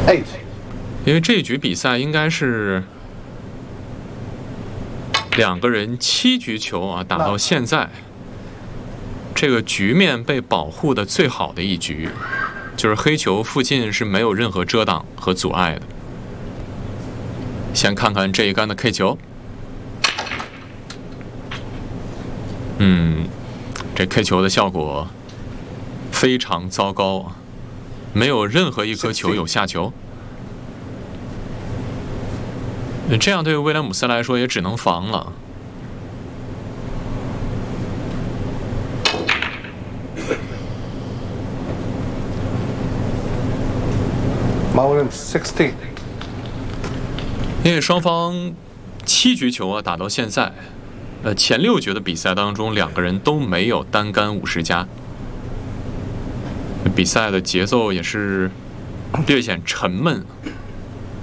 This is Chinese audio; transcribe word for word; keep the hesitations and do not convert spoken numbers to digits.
eight。 因为这一局比赛应该是两个人七局球啊，打到现在，这个局面被保护的最好的一局，就是黑球附近是没有任何遮挡和阻碍的。先看看这一杆的 K 球，嗯，这 K 球的效果非常糟糕，没有任何一颗球有下球。这样对威廉姆斯来说也只能防了。 Williams sixteen。 因为双方七局球啊打到现在，呃前六局的比赛当中，两个人都没有单杆五十加，比赛的节奏也是略显沉闷。